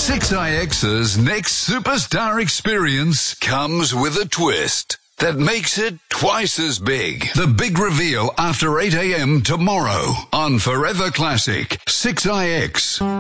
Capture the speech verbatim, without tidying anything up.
six I X's next superstar experience comes with a twist that makes it twice as big. The big reveal after eight a.m. tomorrow on Forever Classic six I X.